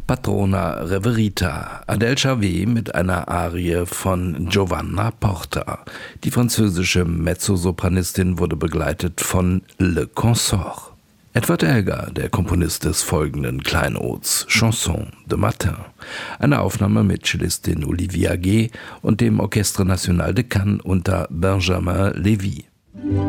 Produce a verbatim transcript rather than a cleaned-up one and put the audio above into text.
Patrona Reverita, Adèle Charvet mit einer Arie von Giovanna Porta. Die französische Mezzosopranistin wurde begleitet von Le Consort. Edward Elgar, der Komponist des folgenden Kleinods Chanson de Matin, eine Aufnahme mit Cellistin Olivier Aguet und dem Orchestre National de Cannes unter Benjamin Lévy.